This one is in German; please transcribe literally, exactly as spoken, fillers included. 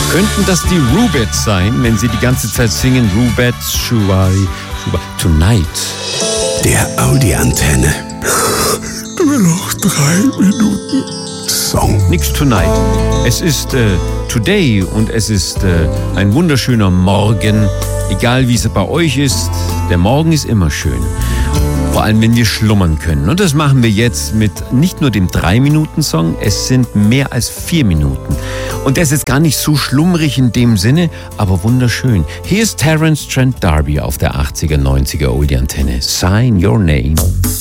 Könnten das die Rubettes sein, wenn sie die ganze Zeit singen? Rubettes, Shuari, Shuba, Tonight. Der Audi-Antenne. Nur noch drei Minuten Song. Nix Tonight. Es ist äh, Today und es ist äh, ein wunderschöner Morgen. Egal wie es bei euch ist, der Morgen ist immer schön. Vor allem, wenn wir schlummern können. Und das machen wir jetzt mit nicht nur dem drei Minuten Song, es sind mehr als vier Minuten. Und der ist jetzt gar nicht so schlummrig in dem Sinne, aber wunderschön. Hier ist Terence Trent D'Arby auf der achtziger, neunziger Oldie Antenne. Sign Your Name.